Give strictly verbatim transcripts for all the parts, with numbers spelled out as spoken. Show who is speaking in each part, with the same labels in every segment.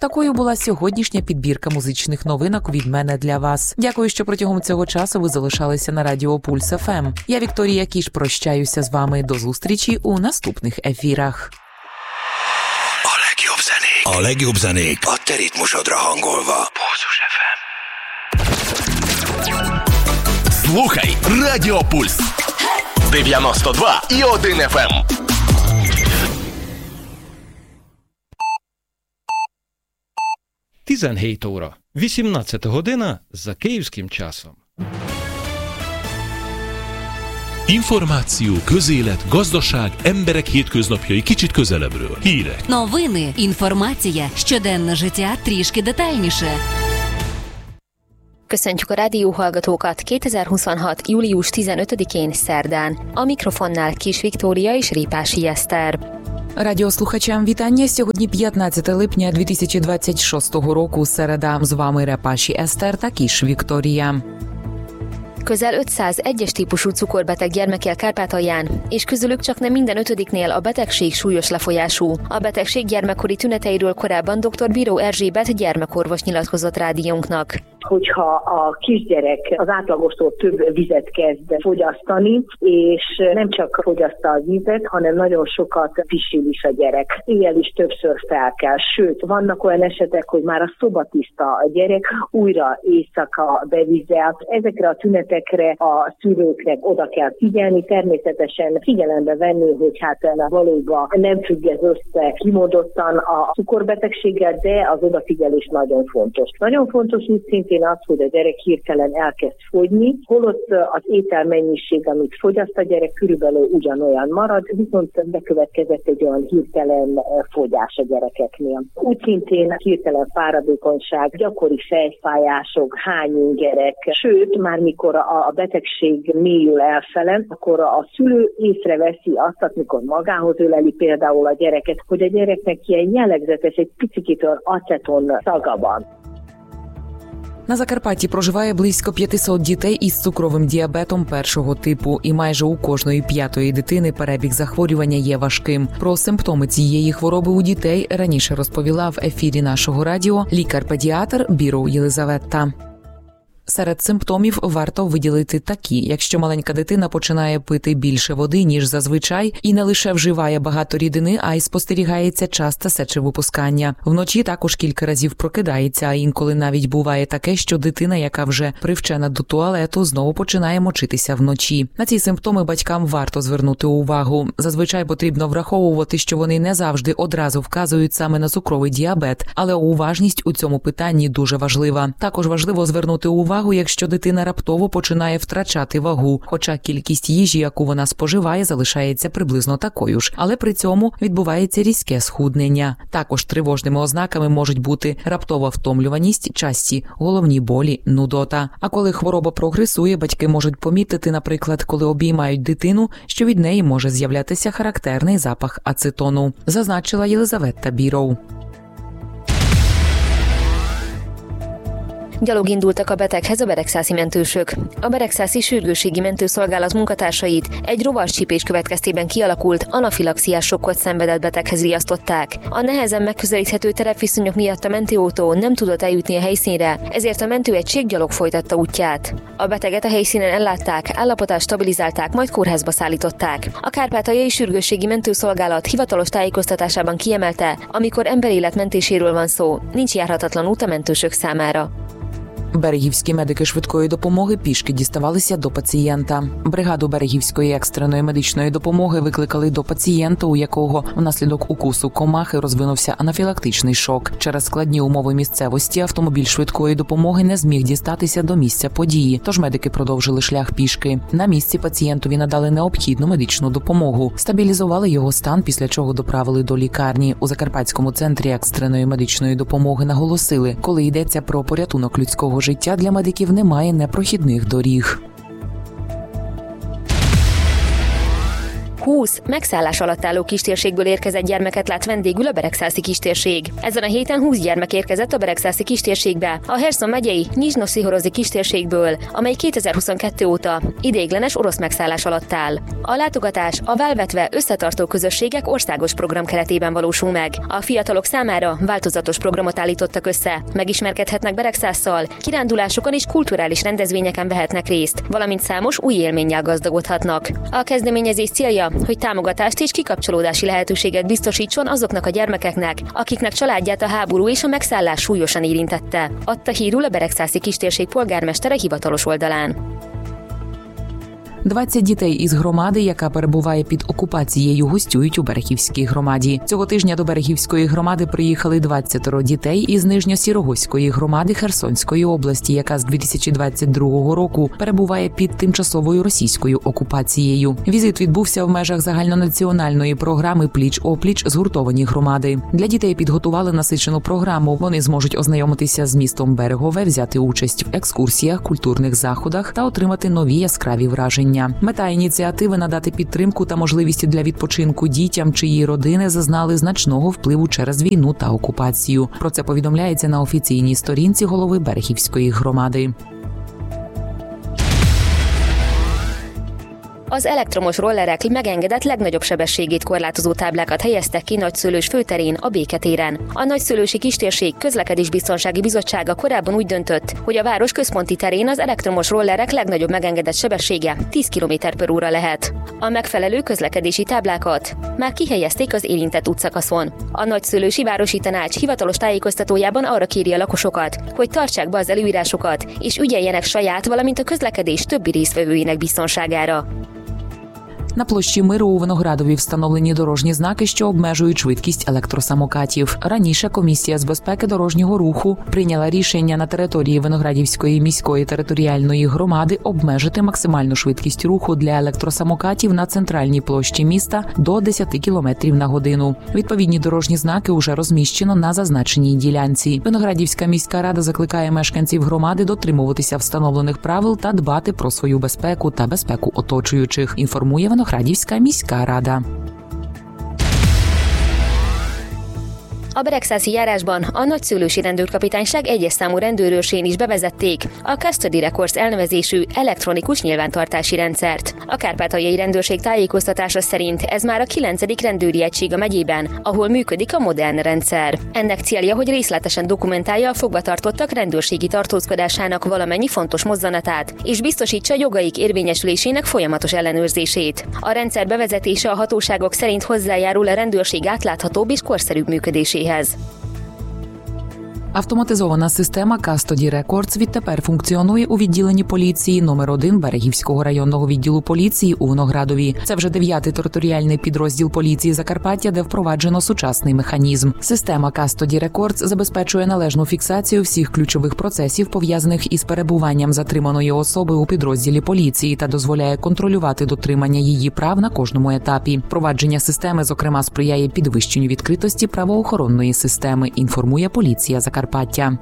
Speaker 1: Такою була сьогоднішня підбірка музичних новинок від мене для вас. Дякую, що протягом цього часу ви залишалися на Радіо Пульс еф ем. Я, Вікторія Кіш, прощаюся з вами до зустрічі у наступних ефірах.
Speaker 2: A legjobb zenék. A legjobb zenék a te ritmusodra hangolva. Pulzus еф ем.
Speaker 3: Слухай Радіо Пульс. дев'яносто два і один еф ем.
Speaker 4: tizenhét óra, вісімнадцята година за київським часом.
Speaker 5: Információ, közélet, gazdaság, emberek hétköznapjai kicsit közelebbről. Hírek.
Speaker 6: Новини, інформація, щоденне життя трішки детальніше.
Speaker 7: Köszöntjük a rádióhallgatókat kétezer-huszonhat. július tizenötödikén szerdán. A mikrofonnál Kis Viktória és Répási Eszter.
Speaker 1: Радіослухачам вітання. Сьогодні п'ятнадцяте липня дві тисячі двадцять шостого року, середа. З вами Репаші Eszter та Кіш Вікторія.
Speaker 7: Közel ötszáz egyes típusú cukorbeteg gyermek él Kárpátalján, és közülük csak nem minden ötödiknél a betegség súlyos lefolyású. A betegség gyermekkori tüneteiről korábban dr. Bíró Erzsébet gyermekorvos nyilatkozott rádiónknak.
Speaker 8: Hogyha a kisgyerek az átlagostól több vizet kezd fogyasztani, és nem csak fogyaszta a vizet, hanem nagyon sokat pisil is a gyerek. Éjjel is többször fel kell, sőt, vannak olyan esetek, hogy már a szobatiszta a gyerek, újra éjszaka bevizelt. Ezekre a tünetekre a szülőknek oda kell figyelni, természetesen figyelembe venni, hogy hát valóban nem függ ez össze kimondottan a cukorbetegséggel, de az odafigyelés nagyon fontos. Nagyon fontos úgy szintén az, hogy a gyerek hirtelen elkezd fogyni, holott az ételmennyiség, amit fogyaszt a gyerek, körülbelül ugyanolyan marad, viszont bekövetkezett egy olyan hirtelen fogyás a gyerekeknél. Úgy szintén hirtelen fáradékonyság, gyakori fejfájások, hányingerek, sőt, már mikor a betegség mélyül elfele, akkor a szülő észreveszi azt, amikor magához öleli például a gyereket, hogy a gyereknek ilyen jellegzetes, egy picit aceton szaga van.
Speaker 1: На Закарпатті проживає близько п'ятсот дітей із цукровим діабетом першого типу, і майже у кожної п'ятої дитини перебіг захворювання є важким. Про симптоми цієї хвороби у дітей раніше розповіла в ефірі нашого радіо лікар-педіатр Бíró Єлизавета. Серед симптомів варто виділити такі: якщо маленька дитина починає пити більше води, ніж зазвичай, і не лише вживає багато рідини, а й спостерігається часте сечовипускання. Вночі також кілька разів прокидається, а інколи навіть буває таке, що дитина, яка вже привчена до туалету, знову починає мочитися вночі. На ці симптоми батькам варто звернути увагу. Зазвичай потрібно враховувати, що вони не завжди одразу вказують саме на цукровий діабет, але уважність у цьому питанні дуже важлива. Також важливо звернути увагу, якщо дитина раптово починає втрачати вагу, хоча кількість їжі, яку вона споживає, залишається приблизно такою ж, але при цьому відбувається різке схуднення. Також тривожними ознаками можуть бути раптова втомлюваність, часті головні болі, нудота. А коли хвороба прогресує, батьки можуть помітити, наприклад, коли обіймають дитину, що від неї може з'являтися характерний запах ацетону, зазначила Єлизавета Bíró.
Speaker 7: Gyalog indultak a beteghez a beregszászi mentősök. A beregszászi sürgősségi mentőszolgálat munkatársait egy rovarscsípés következtében kialakult anafilaxiás sokkot szenvedett beteghez riasztották. A nehezen megközelíthető terepviszonyok miatt a mentőautó nem tudott eljutni a helyszínre, ezért a mentőegység gyalog folytatta útját. A beteget a helyszínen ellátták, állapotát stabilizálták, majd kórházba szállították. A kárpátaljai sürgősségi mentőszolgálat hivatalos tájékoztatásában kiemelte, amikor emberélet mentéséről van szó, nincs járhatatlan út a mentősök számára.
Speaker 1: Берегівські медики швидкої допомоги пішки діставалися до пацієнта. Бригаду Берегівської екстреної медичної допомоги викликали до пацієнта, у якого внаслідок укусу комахи розвинувся анафілактичний шок. Через складні умови місцевості автомобіль швидкої допомоги не зміг дістатися до місця події, тож медики продовжили шлях пішки. На місці пацієнтові надали необхідну медичну допомогу. Стабілізували його стан, після чого доправили до лікарні. У Закарпатському центрі екстреної медичної допомоги наголосили, коли йдеться про порятунок людського життя, для медиків немає непрохідних доріг.
Speaker 7: húsz megszállás alatt álló kistérségből érkezett gyermeket lát vendégül a Beregszászi kistérség. Ezen a héten húsz gyermek érkezett a Beregszászi kistérségbe, a Herszon megyei Nyizsno-Szihorozi kistérségből, amely kétezer-huszonkettő óta ideiglenes orosz megszállás alatt áll. A látogatás a válvetve összetartó közösségek országos program keretében valósul meg. A fiatalok számára változatos programot állítottak össze, megismerkedhetnek Beregszásszal, kirándulásokon és kulturális rendezvényeken vehetnek részt, valamint számos új élménnyel gazdagodhatnak. A kezdeményezés célja, hogy támogatást és kikapcsolódási lehetőséget biztosítson azoknak a gyermekeknek, akiknek családját a háború és a megszállás súlyosan érintette, adta hírul a Beregszászi kistérség polgármestere hivatalos oldalán.
Speaker 1: двадцять дітей із громади, яка перебуває під окупацією, гостюють у Берегівській громаді. Цього тижня до Берегівської громади приїхали двадцять дітей із Нижньосірогоської громади Херсонської області, яка з дві тисячі двадцять другого року перебуває під тимчасовою російською окупацією. Візит відбувся в межах загальнонаціональної програми «Пліч-опліч. Згуртовані громади». Для дітей підготували насичену програму. Вони зможуть ознайомитися з містом Берегове, взяти участь в екскурсіях, культурних заходах та отримати нові яскраві враження. Мета ініціативи – надати підтримку та можливість для відпочинку дітям, чиї родини зазнали значного впливу через війну та окупацію. Про це повідомляється на офіційній сторінці голови Берегівської громади.
Speaker 7: Az elektromos rollerek megengedett legnagyobb sebességét korlátozó táblákat helyeztek ki Nagyszőlős főterén, a Béketéren. A Nagyszőlősi Kistérség Közlekedésbiztonsági Bizottsága korábban úgy döntött, hogy a város központi terén az elektromos rollerek legnagyobb megengedett sebessége tíz kilométer per óra lehet. A megfelelő közlekedési táblákat már kihelyezték az érintett útszakaszon. A Nagyszőlősi Városi Tanács hivatalos tájékoztatójában arra kéri a lakosokat, hogy tartsák be az előírásokat és ügyeljenek saját, valamint a közlekedés többi résztvevőinek biztonságára.
Speaker 1: На площі Миру у Виноградові встановлені дорожні знаки, що обмежують швидкість електросамокатів. Раніше Комісія з безпеки дорожнього руху прийняла рішення на території Виноградівської міської територіальної громади обмежити максимальну швидкість руху для електросамокатів на центральній площі міста до десять кілометрів на годину. Відповідні дорожні знаки уже розміщено на зазначеній ділянці. Виноградівська міська рада закликає мешканців громади дотримуватися встановлених правил та дбати про свою безпеку та безпеку оточуючих, інформує Виноградівська міська рада.
Speaker 7: A beregszászi járásban a Nagyszőlősi Rendőrkapitányság egyes számú rendőrőrsén is bevezették a Custody Records elnevezésű elektronikus nyilvántartási rendszert. A kárpátaljai rendőrség tájékoztatása szerint ez már a kilencedik rendőri egység a megyében, ahol működik a modern rendszer. Ennek célja, hogy részletesen dokumentálja a fogvatartottak rendőrségi tartózkodásának valamennyi fontos mozzanatát, és biztosítsa jogaik érvényesülésének folyamatos ellenőrzését. A rendszer bevezetése a hatóságok szerint hozzájárul a rendőrség átláthatóbb és korszerűbb működéséhez.
Speaker 1: Автоматизована система Custody Records відтепер функціонує у відділенні поліції номер один Берегівського районного відділу поліції у Виноградові. Це вже дев'ятий територіальний підрозділ поліції Закарпаття, де впроваджено сучасний механізм. Система Custody Records забезпечує належну фіксацію всіх ключових процесів, пов'язаних із перебуванням затриманої особи у підрозділі поліції та дозволяє контролювати дотримання її прав на кожному етапі. Впровадження системи, зокрема, сприяє підвищенню відкритості правоохоронної системи, інформує поліція Закарпаття. Закарпаття.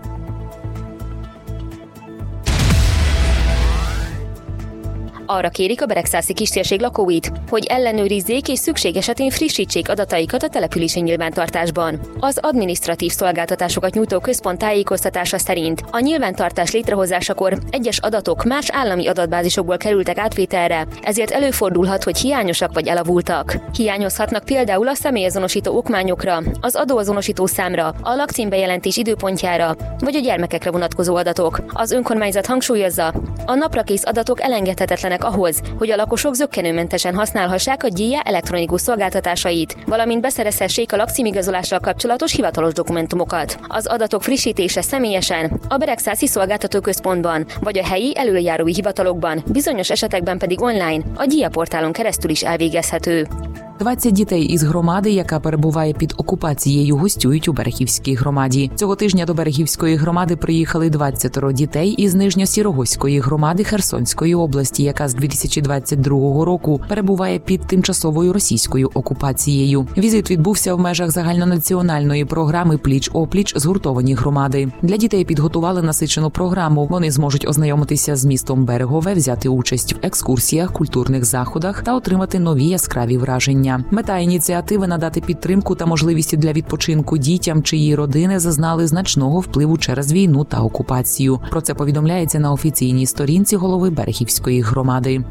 Speaker 7: Arra kérik a beregszászi kistérség lakóit, hogy ellenőrizzék és szükség esetén frissítsék adataikat a települési nyilvántartásban. Az adminisztratív szolgáltatásokat nyújtó központ tájékoztatása szerint a nyilvántartás létrehozásakor egyes adatok más állami adatbázisokból kerültek átvételre, ezért előfordulhat, hogy hiányosak vagy elavultak. Hiányozhatnak például a személyazonosító okmányokra, az adóazonosító számra, a lakcímbejelentés időpontjára, vagy a gyermekekre vonatkozó adatok. Az önkormányzat hangsúlyozza, a naprakész adatok elengedhetetlenek ahhoz, hogy a lakosok zökkenőmentesen használhassák a GIA elektronikus szolgáltatásait, valamint beszerezhessék a lakcímigazolással kapcsolatos hivatalos dokumentumokat. Az adatok frissítése személyesen, a beregszászi szolgáltatóközpontban, vagy a helyi elöljárói hivatalokban, bizonyos esetekben pedig online, a GIA portálon keresztül is elvégezhető.
Speaker 1: двадцять дітей із громади, яка перебуває під окупацією, гостюють у Берегівській громаді. Цього тижня до Берегівської громади приїхали двадцять дітей із Нижньосіровозької громади Херсонської області, яка з дві тисячі двадцять другого року перебуває під тимчасовою російською окупацією. Візит відбувся в межах загальнонаціональної програми «Пліч-опліч. Згуртовані громади». Для дітей підготували насичену програму. Вони зможуть ознайомитися з містом Берегове, взяти участь в екскурсіях, культурних заходах та отримати нові яскраві враження. Мета ініціативи – надати підтримку та можливість для відпочинку дітям, чиї родини зазнали значного впливу через війну та окупацію. Про це повідомляється на офіційній сторінці голови Берегівської gромady.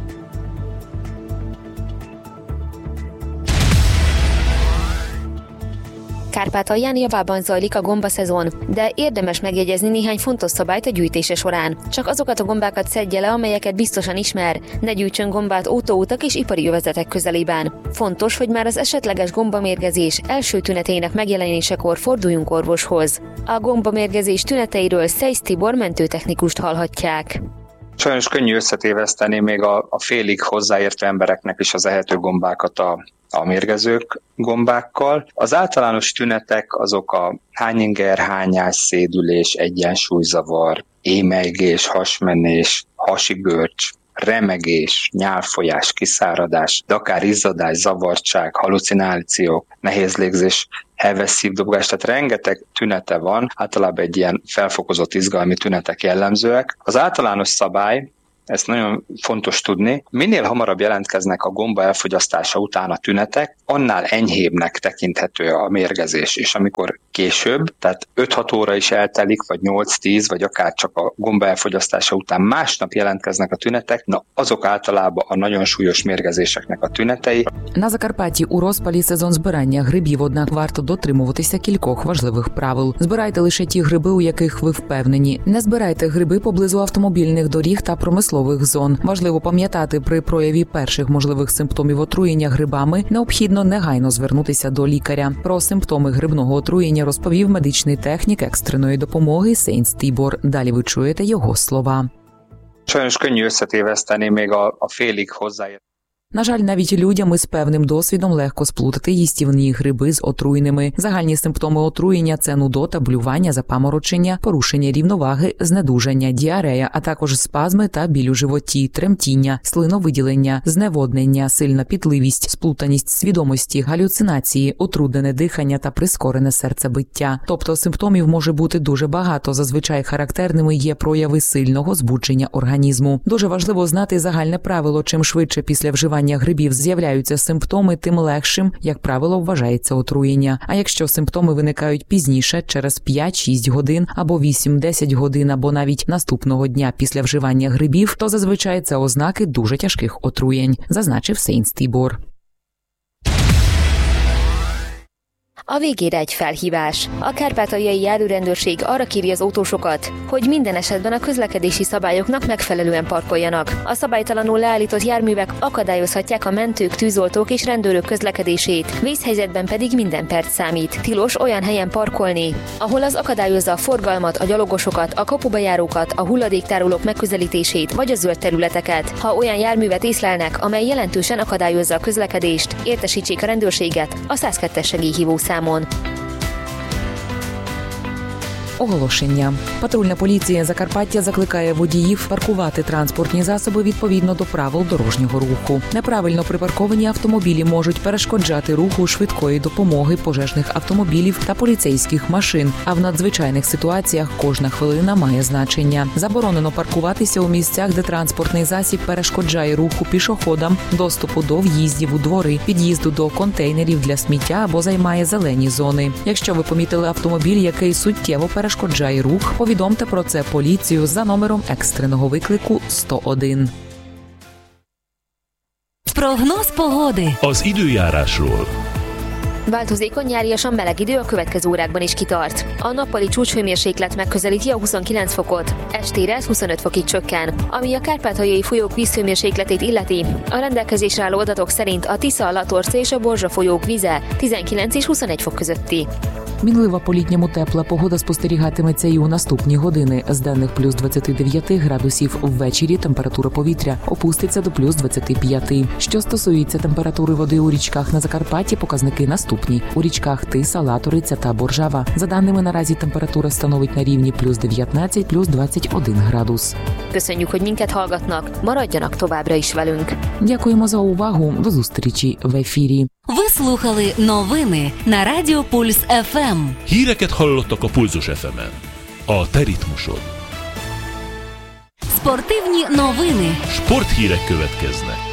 Speaker 7: Kárpátalján javában zajlik a gombaszezon, de érdemes megjegyezni néhány fontos szabályt a gyűjtése során. Csak azokat a gombákat szedje le, amelyeket biztosan ismer. Ne gyűjtsön gombát autóutak és ipari övezetek közelében. Fontos, hogy már az esetleges gombamérgezés első tüneteinek megjelenésekor forduljunk orvoshoz. A gombamérgezés tüneteiről Szejsz Tibor mentőtechnikust hallhatják.
Speaker 9: Sajnos könnyű összetéveszteni még a, a félig hozzáértő embereknek is az ehető gombákat a, a mérgezők gombákkal. Az általános tünetek azok a hányinger, hányás, szédülés, egyensúlyzavar, émelygés, hasmenés, hasi görcs, remegés, nyálfolyás, kiszáradás, de akár izzadás, zavartság, halucinációk, nehéz légzés, heves szívdobogás, tehát rengeteg tünete van, általában egy ilyen felfokozott izgalmi tünetek jellemzőek. Az általános szabály, ezt nagyon fontos tudni, minél hamarabb jelentkeznek a gomba elfogyasztása után a tünetek, annál enyhébbnek tekinthető a mérgezés, és amikor később, tehát öt-hat óra is eltelik, vagy nyolc-tíz, vagy akár csak a gomba elfogyasztása után másnap jelentkeznek a tünetek, na azok általában a nagyon súlyos mérgezéseknek a tünetei.
Speaker 1: На Закарпатті у розпалі сезон збирання грибів, однак варто дотримуватися кількох важливих правил. Збирайте лише ті гриби, у яких ви впевнені. Не збирайте гриби поблизу автомобільних доріг та промислових зон. Важливо пам'ятати, при прояві перших можливих симптомів отруєння грибами необхідно негайно звернутися до лікаря. Про симптоми грибного отруєння розповів медичний технік екстреної допомоги Szejsz Tibor. Далі ви чуєте його слова.
Speaker 9: Sajnos könnyű összetéveszteni még a, a félig hozzáértő.
Speaker 1: На жаль, навіть людям із певним досвідом легко сплутати їстівні гриби з отруйними. Загальні симптоми отруєння – це нудота, блювання, запаморочення, порушення рівноваги, знедужання, діарея, а також спазми та біль у животі, тремтіння, слиновиділення, зневоднення, сильна пітливість, сплутаність свідомості, галюцинації, утруднене дихання та прискорене серцебиття. Тобто симптомів може бути дуже багато. Зазвичай характерними є прояви сильного збудження організму. Дуже важливо знати загальне правило. Чим швидше після вживання грибів з'являються симптоми, тим легшим, як правило, вважається отруєння. А якщо симптоми виникають пізніше, через п'ять-шість годин або вісім-десять годин, або навіть наступного дня після вживання грибів, то зазвичай це ознаки дуже тяжких отруєнь, зазначив Szejsz Tibor.
Speaker 7: A végére egy felhívás. A kárpátaljai járőrendőrség arra kéri az autósokat, hogy minden esetben a közlekedési szabályoknak megfelelően parkoljanak. A szabálytalanul leállított járművek akadályozhatják a mentők, tűzoltók és rendőrök közlekedését, vészhelyzetben pedig minden perc számít. Tilos olyan helyen parkolni, ahol az akadályozza a forgalmat, a gyalogosokat, a kapubajárókat, a hulladéktárolók megközelítését vagy a zöld területeket. Ha olyan járművet észlelnek, amely jelentősen akadályozza a közlekedést, értesítsék a rendőrséget a száz kettes segélyhívó számon.
Speaker 1: Оголошення. Патрульна поліція Закарпаття закликає водіїв паркувати транспортні засоби відповідно до правил дорожнього руху. Неправильно припарковані автомобілі можуть перешкоджати руху швидкої допомоги, пожежних автомобілів та поліцейських машин, а в надзвичайних ситуаціях кожна хвилина має значення. Заборонено паркуватися у місцях, де транспортний засіб перешкоджає руху пішоходам, доступу до в'їздів у двори, під'їзду до контейнерів для сміття або займає зелені зони. Якщо ви помітили автомобіль, який суттєво перешкоджає перешкоджає рух, повідомте про це поліцію за номером екстреного виклику сто один.
Speaker 6: Прогноз pogody.
Speaker 5: Az időjárásról.
Speaker 7: Változékony nyáriasan meleg idő a következő órákban is kitart. A nappali csúcshőmérséklet megközelíti a huszonkilenc fokot, estére ez huszonöt fokig csökken. Ami a kárpátaljai folyók vízhőmérsékletét illeti, a rendelkezésre álló adatok szerint a Tisza, a Latorca és a Borzsa folyók víze tizenkilenc és huszonegy fok közötti.
Speaker 1: Мінлива по-літньому тепла погода спостерігатиметься і у наступні години. З денних плюс двадцять дев'ять градусів, ввечері температура повітря опуститься до плюс двадцять п'ять. Що стосується температури води у річках на Закарпатті, показники наступні. У річках Тиса, Латориця та Боржава. За даними наразі температура становить на рівні плюс дев'ятнадцять, плюс двадцять один градус.
Speaker 7: Köszönjük, hogy minket hallgatnak, maradjanak továbbra is velünk.
Speaker 1: Дякуємо за увагу. До зустрічі в ефірі.
Speaker 6: Ви слухали новини на Радіо Пульс еф ем.
Speaker 5: Híreket hallottak a Pulzus еф емен. A te ritmusod.
Speaker 6: Спортивні новини.
Speaker 5: Sporthírek következnek.